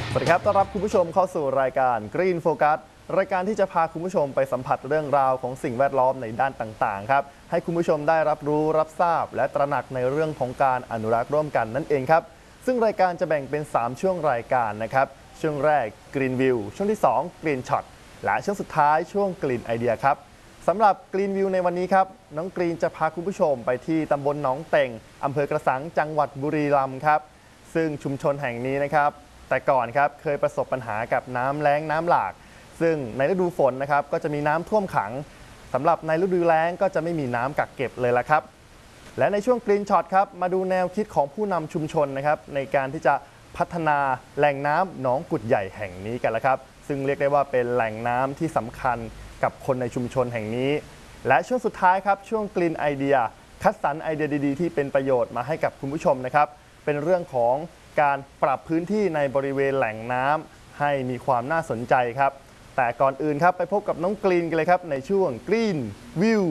สวัสดีครับต้อนรับคุณผู้ชมเข้าสู่รายการ Green Focus รายการที่จะพาคุณผู้ชมไปสัมผัสเรื่องราวของสิ่งแวดล้อมในด้านต่างๆครับให้คุณผู้ชมได้รับรู้รับทราบและตระหนักในเรื่องของการอนุรักษ์ร่วมกันนั่นเองครับซึ่งรายการจะแบ่งเป็น3ช่วงรายการนะครับช่วงแรก Green View ช่วงที่2 Green Shot และช่วงสุดท้ายช่วง Green Idea ครับสำหรับ Green View ในวันนี้ครับน้องกรีนจะพาคุณผู้ชมไปที่ตำบลหนองเต็งอำเภอกระสังจังหวัดบุรีรัมย์ครับซึ่งชุมชนแห่งนี้นะครับแต่ก่อนครับเคยประสบปัญหากับน้ำแล้งน้ำหลากซึ่งในฤดูฝนนะครับก็จะมีน้ำท่วมขังสำหรับในฤดูแล้งก็จะไม่มีน้ำกักเก็บเลยละครับและในช่วง Green Shot ครับมาดูแนวคิดของผู้นำชุมชนนะครับในการที่จะพัฒนาแหล่งน้ำหนองกุดใหญ่แห่งนี้กันละครับซึ่งเรียกได้ว่าเป็นแหล่งน้ำที่สำคัญกับคนในชุมชนแห่งนี้และช่วงสุดท้ายครับช่วง Green Idea คัดสรรไอเดียดีๆที่เป็นประโยชน์มาให้กับคุณผู้ชมนะครับเป็นเรื่องของการปรับพื้นที่ในบริเวณแหล่งน้ำให้มีความน่าสนใจครับแต่ก่อนอื่นครับไปพบกับน้องกรีนกันเลยครับในช่วง Green View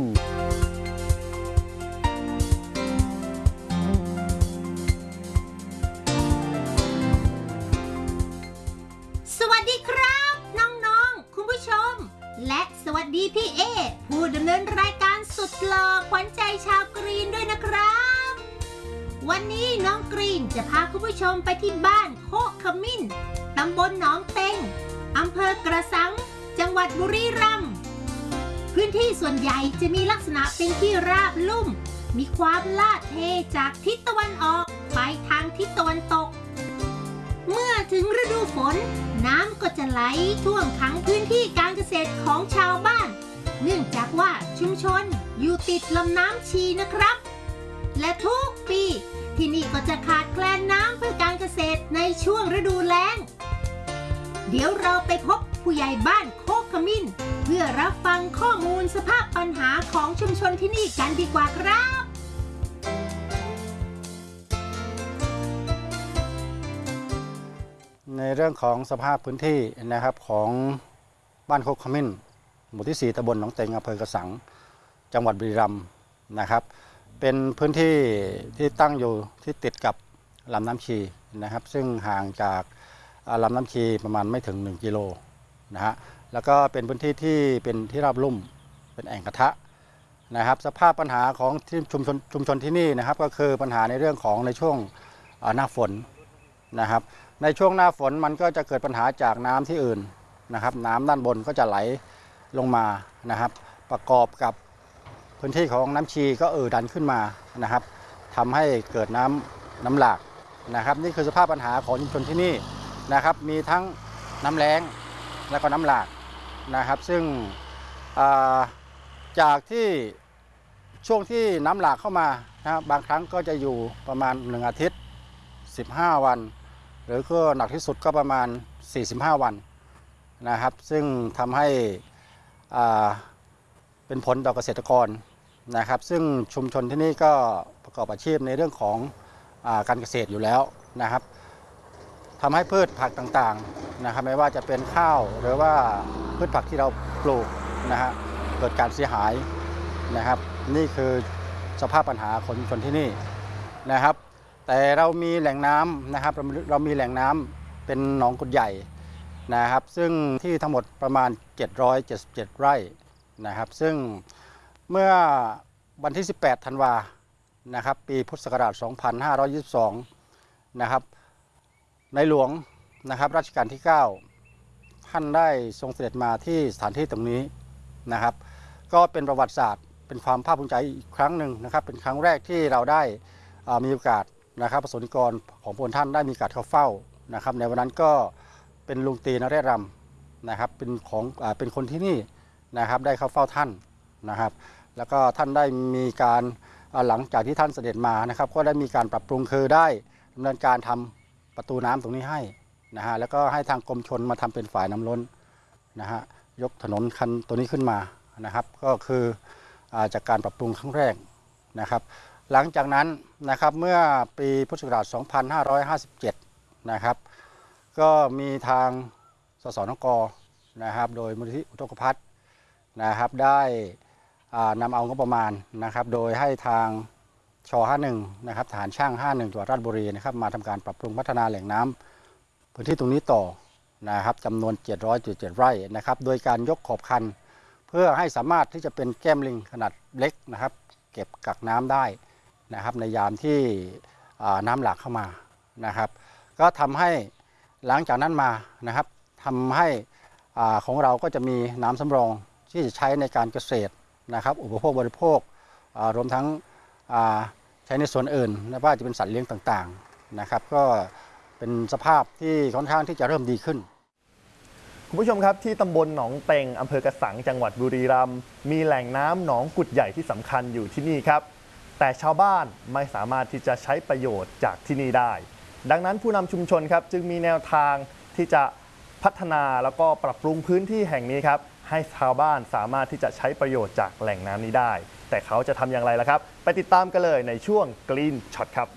สวัสดีครับน้องๆคุณผู้ชมและสวัสดีพี่เอผู้ดำเนินรายการสุดหล่อขวัญใจชาวกรีนด้วยนะครับวันนี้น้องกรีนจะพาคุณผู้ชมไปที่บ้านโคกขมิ้นตำบลหนองเต็งอำเภอกระสังจังหวัดบุรีรัมย์พื้นที่ส่วนใหญ่จะมีลักษณะเป็นที่ราบลุ่มมีความลาดเทจากทิศตะวันออกไปทางทิศตะวันตกเมื่อถึงฤดูฝนน้ำก็จะไหลท่วมขังพื้นที่การเกษตรของชาวบ้านเนื่องจากว่าชุมชนอยู่ติดลำน้ำชีนะครับและทุกปีที่นี่ก็จะขาดแคลนน้ำเพื่อการเกษตรในช่วงฤดูแล้งเดี๋ยวเราไปพบผู้ใหญ่บ้านโคกขมิ้นเพื่อรับฟังข้อมูลสภาพปัญหาของชุมชนที่นี่กันดีกว่าครับในเรื่องของสภาพพื้นที่นะครับของบ้านโคกขมิ้นหมู่ที่4ตำบลหนองเต็งอำเภอกระสังจังหวัดบุรีรัมย์นะครับเป็นพื้นที่ที่ตั้งอยู่ที่ติดกับลำน้ำชีนะครับซึ่งห่างจากลำน้ำชีประมาณไม่ถึง1กิโลนะฮะแล้วก็เป็นพื้นที่ที่เป็นที่ราบลุ่มเป็นแอ่งกระทะนะครับสภาพปัญหาของที่ชุมชนที่นี่นะครับก็คือปัญหาในเรื่องของในช่วงหน้าฝนนะครับในช่วงหน้าฝนมันก็จะเกิดปัญหาจากน้ำที่อื่นนะครับน้ำด้านบนก็จะไหลลงมานะครับประกอบกับพื้นที่ของน้ำชีก็ดันขึ้นมานะครับทำให้เกิดน้ำหลากนะครับนี่คือสภาพปัญหาของชุมชนที่นี่นะครับมีทั้งน้ำแล้งและก็น้ำหลากนะครับซึ่งจากที่ช่วงที่น้ำหลากเข้ามานะครับบางครั้งก็จะอยู่ประมาณ1อาทิตย์15วันหรือก็หนักที่สุดก็ประมาณ45วันนะครับซึ่งทำให้เป็นผลต่อเกษตรกรนะครับซึ่งชุมชนที่นี่ก็ประกอบอาชีพในเรื่องของการเกษตรอยู่แล้วนะครับทำให้พืชผักต่างๆนะครับไม่ว่าจะเป็นข้าวหรือว่าพืชผักที่เราปลูกนะฮะเกิดการเสียหายนะครับนี่คือสภาพปัญหาของชุมชนที่นี่นะครับแต่เรามีแหล่งน้ำนะครับเรามีแหล่งน้ำเป็นหนองกุดใหญ่นะครับซึ่งที่ทั้งหมดประมาณ777ไร่นะครับซึ่งเมื่อวันที่18ธันวานะครับปีพุทธศักราช2522นะครับในหลวงนะครับรัชกาลที่9ท่านได้ทรงเสด็จมาที่สถานที่ตรงนี้นะครับก็เป็นประวัติศาสตร์เป็นความภาคภูมิใจอีกครั้งหนึ่งนะครับเป็นครั้งแรกที่เราได้มีโอกาสนะครับประสบนิกรของพระองค์ท่านได้มีการเข้าเฝ้านะครับในวันนั้นก็เป็นลุงตีนเรศรำนะครับเป็นคนที่นี่นะครับได้เข้าเฝ้าท่านนะครับแล้วก็ท่านได้มีการหลังจากที่ท่านเสด็จมานะครับก็ได้มีการปรับปรุงคือได้ดำเนินการทำประตูน้ำตรงนี้ให้นะฮะแล้วก็ให้ทางกรมชลมาทำเป็นฝ่ายน้ำล้นนะฮะยกถนนคันตัวนี้ขึ้นมานะครับก็คือจากการปรับปรุงครั้งแรกนะครับหลังจากนั้นนะครับเมื่อปีพุทธศักราช2557นะครับก็มีทางสสนกนะครับโดยมูลนิธิอุทกภัทรนะครับได้นำเอางบประมาณนะครับโดยให้ทางช.51นะครับฐานช่าง51จังหวัดราชบุรีนะครับมาทำการปรับปรุงพัฒนาแหล่งน้ำพื้นที่ตรงนี้ต่อนะครับจำนวน 700.7 ไร่นะครับโดยการยกขอบคันเพื่อให้สามารถที่จะเป็นแก้มลิงขนาดเล็กนะครับเก็บกักน้ำได้นะครับในยามที่น้ำหลากเข้ามานะครับก็ทำให้หลังจากนั้นมานะครับทำให้ของเราก็จะมีน้ำสำรองที่จะใช้ในการเกษตรนะครับอุปโภคบริโภครวมทั้งใช้ในส่วนอื่นไม่ว่าจะเป็นสัตว์เลี้ยงต่างๆนะครับก็เป็นสภาพที่ค่อนข้างที่จะเริ่มดีขึ้นคุณผู้ชมครับที่ตำบลหนองเต็งอำเภอกระสังจังหวัดบุรีรัมย์มีแหล่งน้ำหนองกุดใหญ่ที่สำคัญอยู่ที่นี่ครับแต่ชาวบ้านไม่สามารถที่จะใช้ประโยชน์จากที่นี่ได้ดังนั้นผู้นำชุมชนครับจึงมีแนวทางที่จะพัฒนาแล้วก็ปรับปรุงพื้นที่แห่งนี้ครับให้ชาวบ้านสามารถที่จะใช้ประโยชน์จากแหล่งน้ำนี้ได้แต่เขาจะทำอย่างไรล่ะครับไปติดตามกันเลยในช่วง Green Shot ครับ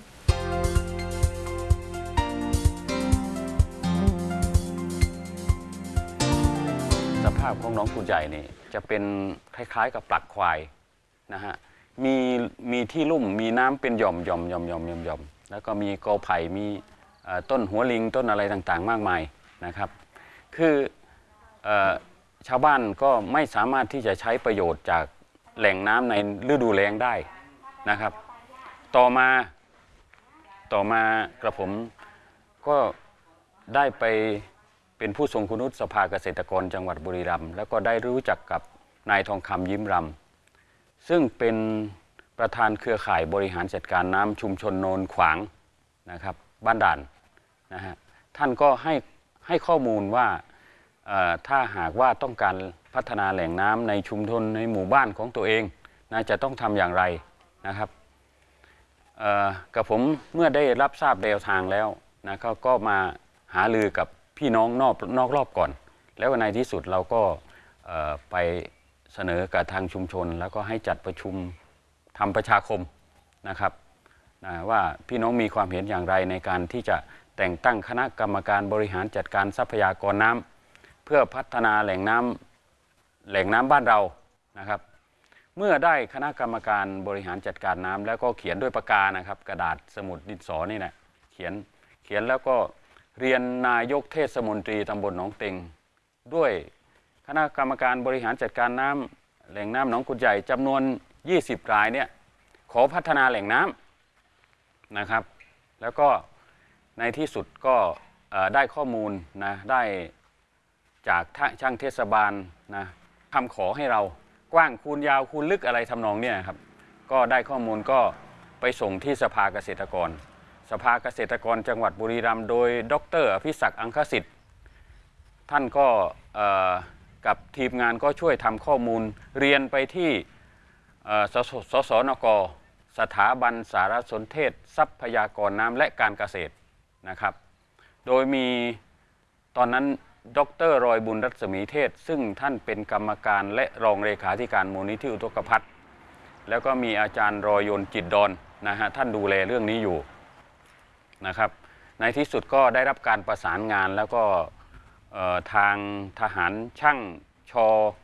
สภาพของหนองกุดใหญ่นี่จะเป็นคล้ายๆกับปลักควายนะฮะมีที่ลุ่มมีน้ำเป็นหย่อมแล้วก็มีกอไผ่มีต้นหัวลิงต้นอะไรต่างๆมากมายนะครับคือชาวบ้านก็ไม่สามารถที่จะใช้ประโยชน์จากแหล่งน้ำในฤดูแล้งได้นะครับต่อมากระผมก็ได้ไปเป็นผู้ทรงคุณวุฒิสภาเกษตรกรจังหวัดบุรีรัมย์แล้วก็ได้รู้จักกับนายทองคำยิ้มรำซึ่งเป็นประธานเครือข่ายบริหารจัดการน้ำชุมชนโนนขวางนะครับบ้านด่านนะฮะท่านก็ให้ข้อมูลว่าถ้าหากว่าต้องการพัฒนาแหล่งน้ำในชุมชนในหมู่บ้านของตัวเองจะต้องทำอย่างไรนะครับกับผมเมื่อได้รับทราบแนวทางแล้วนะก็มาหารือกับพี่น้องนอกรอบก่อนแล้วในที่สุดเราก็ไปเสนอกับทางชุมชนแล้วก็ให้จัดประชุมทำประชาคมนะครับว่าพี่น้องมีความเห็นอย่างไรในการที่จะแต่งตั้งคณะกรรมการบริหารจัดการทรัพยากรน้ำเพื่อพัฒนาแหล่งน้ำบ้านเรานะครับเมื่อได้คณะกรรมการบริหารจัดการน้ำแล้วก็เขียนด้วยปากกานะครับกระดาษสมุดดินสอนี่แหละเขียนแล้วก็เรียนนายกเทศมนตรีตำบลหนองเต็งด้วยคณะกรรมการบริหารจัดการน้ำแหล่งน้ำหนองกุดใหญ่จำนวน20 รายเนี่ยขอพัฒนาแหล่งน้ำนะครับแล้วก็ในที่สุดก็ได้ข้อมูลนะได้จากช่างเทศบาลนะทำขอให้เรากว้างคูณยาวคูณลึกอะไรทำนองเนี่ยครับก็ได้ข้อมูลก็ไปส่งที่สภาเกษตรกรจังหวัดบุรีรัมย์โดยดร.อภิศักดิ์อังคสิทธิ์ท่านก็กับทีมงานก็ช่วยทำข้อมูลเรียนไปที่สสนก.สถาบันสารสนเทศทรัพยากรน้ำและการเกษตรนะครับโดยมีตอนนั้นดร.รอยบุญรัศมีเทศซึ่งท่านเป็นกรรมการและรองเลขาธิการมูลนิธิอุทกภัทรแล้วก็มีอาจารย์รอยยนต์จิตดอนนะฮะท่านดูแลเรื่องนี้อยู่นะครับในที่สุดก็ได้รับการประสานงานแล้วก็ทางทหารช่างช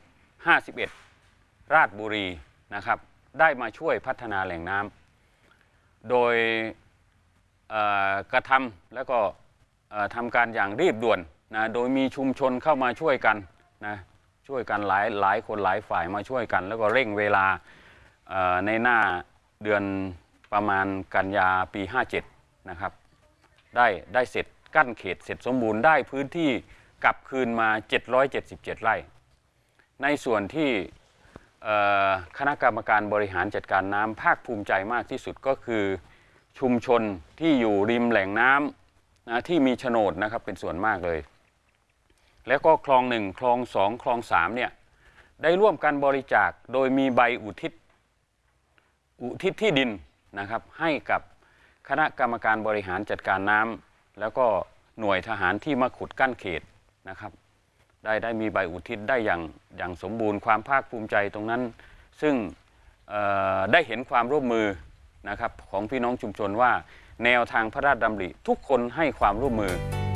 51ราชบุรีนะครับได้มาช่วยพัฒนาแหล่งน้ำโดยกระทำแล้วก็ทำการอย่างรีบด่วนนะโดยมีชุมชนเข้ามาช่วยกันนะช่วยกันหลายคนหลายฝ่ายมาช่วยกันแล้วก็เร่งเวลาในหน้าเดือนประมาณกันยาปี57นะครับได้เสร็จกั้นเขตเสร็จสมบูรณ์ได้พื้นที่กลับคืนมา777 ไร่ในส่วนที่คณะกรรมการบริหารจัดการน้ำภาคภูมิใจมากที่สุดก็คือชุมชนที่อยู่ริมแหล่งน้ำนะที่มีโฉนดนะครับเป็นส่วนมากเลยแล้วก็คลอง1คลอง2คลอง3เนี่ยได้ร่วมกันบริจาคโดยมีใบอุทิศที่ดินนะครับให้กับคณะกรรมการบริหารจัดการน้ำแล้วก็หน่วยทหารที่มาขุดกั้นเขตนะครับได้มีใบอุทิศได้อย่างสมบูรณ์ความภาคภูมิใจตรงนั้นซึ่งได้เห็นความร่วมมือนะครับของพี่น้องชุมชนว่าแนวทางพระราชดำริทุกคนให้ความร่วมมือ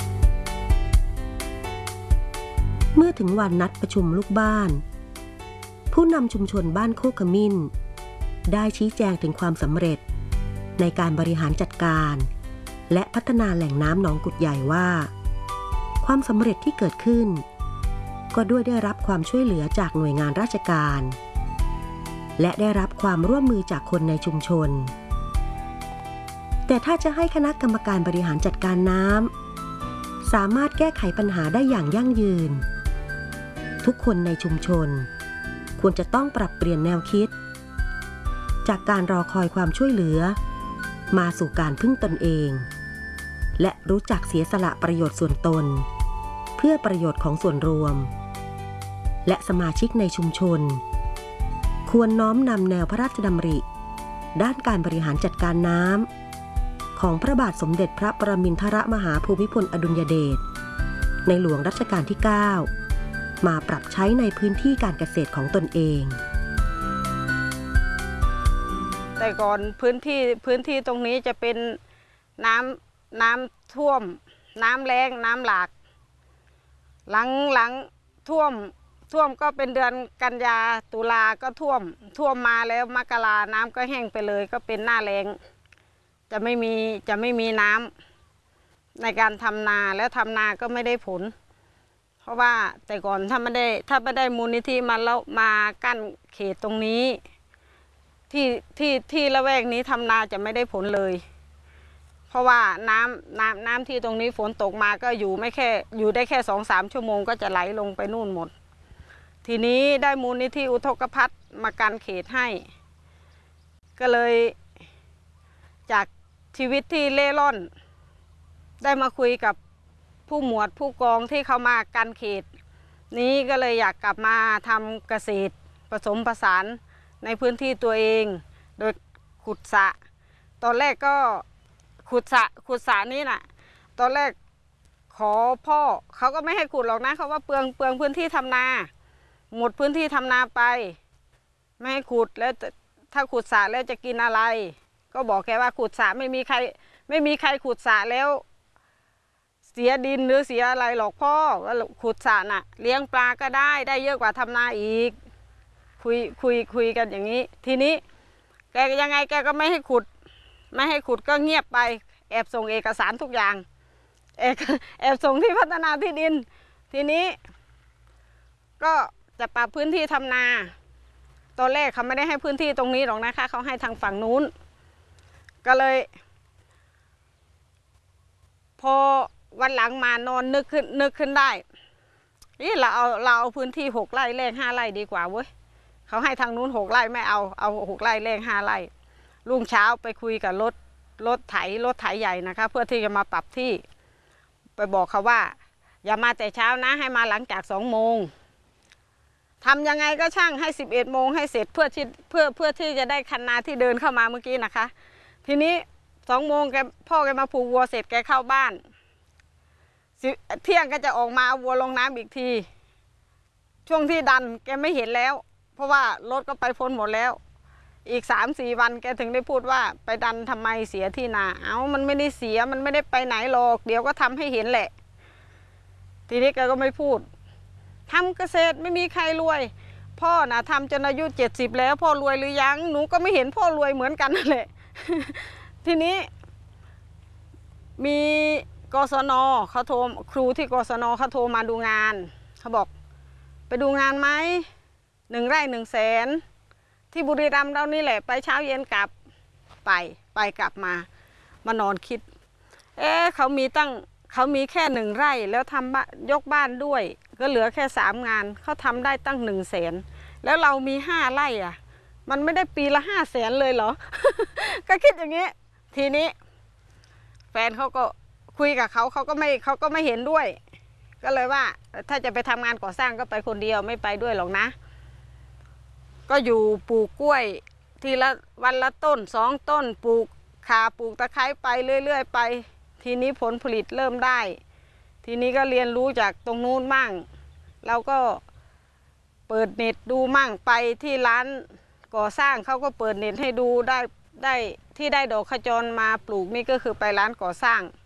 เมื่อถึงวันนัดประชุมลูกบ้านผู้นำชุมชนบ้านโคกขมิ้นได้ชี้แจงถึงความสำเร็จในการบริหารจัดการและพัฒนาแหล่งน้ำหนองกุดใหญ่ว่าความสำเร็จที่เกิดขึ้นก็ด้วยได้รับความช่วยเหลือจากหน่วยงานราชการและได้รับความร่วมมือจากคนในชุมชนแต่ถ้าจะให้คณะกรรมการบริหารจัดการน้ำสามารถแก้ไขปัญหาได้อย่างยั่งยืนทุกคนในชุมชนควรจะต้องปรับเปลี่ยนแนวคิดจากการรอคอยความช่วยเหลือมาสู่การพึ่งตนเองและรู้จักเสียสละประโยชน์ส่วนตนเพื่อประโยชน์ของส่วนรวมและสมาชิกในชุมชนควรน้อมนำแนวพระราชดำริด้านการบริหารจัดการน้ำของพระบาทสมเด็จพระปรมินทรมหาภูมิพลอดุลยเดชในหลวงรัชกาลที่ 9 มาปรับใช้ในพื้นที่การเกษตรของตนเองแต่ก่อนพื้นที่ตรงนี้จะเป็นน้ำท่วมน้ำแล้งน้ำหลากหลังท่วมก็เป็นเดือนกันยาตุลาก็ท่วมมาแล้วมกราน้ำก็แห้งไปเลยก็เป็นหน้าแล้งจะไม่มีน้ำในการทำนาแล้วทำนาก็ไม่ได้ผลเพราะว่าแต่ก่อนถ้าไม่ได้มูลนิธิมากั้นเขตตรงนี้ที่ละแวกนี้ทำนาจะไม่ได้ผลเลยเพราะว่าน้ำที่ตรงนี้ฝนตกมาก็อยู่ได้แค่ 2-3 ชั่วโมงก็จะไหลลงไปนู่นหมดทีนี้ได้มูลนิธิอุทกภัทรมากันเขตให้ก็เลยจากชีวิตที่เล่ร่อนได้มาคุยกับผู้หมวดผู้กองที่เขามากันเขตนี้ก็เลยอยากกลับมาทำเกษตรผสมผสานในพื้นที่ตัวเองโดยขุดสระตอนแรกก็ขุดสระนี้น่ะตอนแรกขอพ่อเขาก็ไม่ให้ขุดหรอกนะเขาว่าเปลืองพื้นที่ทำนาหมดพื้นที่ทำนาไปไม่ให้ขุดแล้วถ้าขุดสระแล้วจะกินอะไรก็บอกแกว่าขุดสระไม่มีใครขุดสระแล้วเสียดินหรือเสียอะไรหรอกพ่อว่าขุดสระน่ะเลี้ยงปลาก็ได้เยอะกว่าทำนาอีกคุยกันอย่างนี้ทีนี้แกยังไงแกก็ไม่ให้ขุดก็เงียบไปแอบส่งเอกสารทุกอย่างแอบส่งที่พัฒนาที่ดินทีนี้ก็จะปรับพื้นที่ทำนาตอนแรกเขาไม่ได้ให้พื้นที่ตรงนี้หรอกนะคะเขาให้ทางฝั่งนู้นก็เลยพอวันหลังมานอนนึกขึ้นได้เราเอาพื้นที่6 ไร่แลก5 ไร่ดีกว่าเว้ยเขาให้ทางนู้น6 ไร่ไม่เอา6 ไร่แลก5 ไร่รุ่งเช้าไปคุยกับรถไถใหญ่นะคะเพื่อที่จะมาปรับที่ไปบอกเขาว่าอย่ามาแต่เช้านะให้มาหลังจาก2 โมงทำยังไงก็ช่างให้11 โมงให้เสร็จเพื่อที่จะได้คันนาที่เดินเข้ามาเมื่อกี้นะคะทีนี้2 โมงพ่อแกมาผูกวัวเสร็จแกเข้าบ้านเที่ยงก็จะออกมาเอาวัวลงน้ำอีกทีช่วงที่ดันแกไม่เห็นแล้วเพราะว่ารถก็ไปพ้นหมดแล้วอีก 3-4 วันแกถึงได้พูดว่าไปดันทำไมเสียที่นามันไม่ได้เสียมันไม่ได้ไปไหนหรอกเดี๋ยวก็ทำให้เห็นแหละทีนี้แกก็ไม่พูดทำเกษตรไม่มีใครรวยพ่อนะทำจนอายุ70แล้วพ่อรวยหรือยังหนูก็ไม่เห็นพ่อรวยเหมือนกันนั่นแหละ ทีนี้มีกศนเขาโทรครูที่กศนเขาโทรมาดูงานเขาบอกไปดูงานไหม1 ไร่ 100,000ที่บุรีรัมย์เรานี่แหละไปเช้าเย็นกลับไปกลับมานอนคิดเขามีแค่1 ไร่แล้วทำยกบ้านด้วยก็เหลือแค่3 งานเขาทำได้ตั้ง100,000แล้วเรามี5 ไร่อ่ะมันไม่ได้ปีละ500,000เลยเหรอ ก็คิดอย่างนี้ทีนี้แฟนเขาก็คุยกับเขาก็ไม่เห็นด้วยก็เลยว่าถ้าจะไปทำงานก่อสร้างก็ไปคนเดียวไม่ไปด้วยหรอกนะก็อยู่ปลูกกล้วยทีละวันละต้น2 ต้นปลูกข่าปลูกตะไคร้ไปเรื่อยๆไปทีนี้ผลผลิตเริ่มได้ทีนี้ก็เรียนรู้จากตรงนู้นมั่งเราก็เปิดเน็ตดูมั่งไปที่ร้านก่อสร้างเขาก็เปิดเน็ตให้ดูได้ที่ได้ดอกขจรมาปลูกนี่ก็คือไปร้านก่อสร้าง